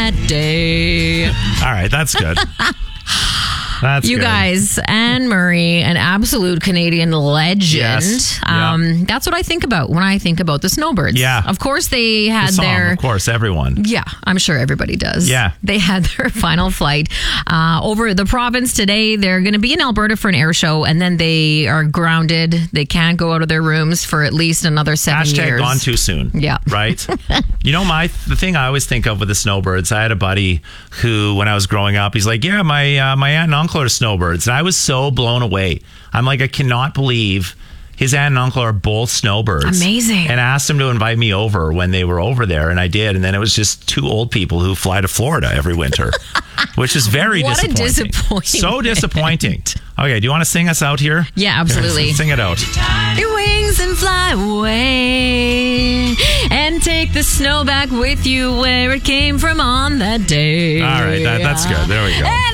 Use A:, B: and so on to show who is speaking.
A: that day.
B: All right, that's good. That's
A: You
B: good.
A: guys, Anne Murray, an absolute Canadian legend.
B: Yes.
A: That's what I think about when I think about the Snowbirds.
B: Yeah.
A: Of course, they had
B: The song,
A: their...
B: of course, everyone.
A: Yeah, I'm sure everybody does.
B: Yeah.
A: They had their final flight over the province today. They're going to be in Alberta for an air show, and then they are grounded. They can't go out of their rooms for at least another 7 years.
B: # gone too soon.
A: Yeah.
B: Right? You know, the thing I always think of with the Snowbirds, I had a buddy who, when I was growing up, he's like, yeah, my aunt and uncle are Snowbirds. And I was so blown away. I'm like, I cannot believe his aunt and uncle are both Snowbirds.
A: Amazing.
B: And I asked him to invite me over when they were over there, and I did. And then it was just two old people who fly to Florida every winter, which is very
A: What a disappointment.
B: So disappointing. Okay, do you want to sing us out here?
A: Yeah, absolutely.
B: Sing it out.
A: Your wings and fly away and take the snow back with you where it came from on that day.
B: All right, that's good. There we go.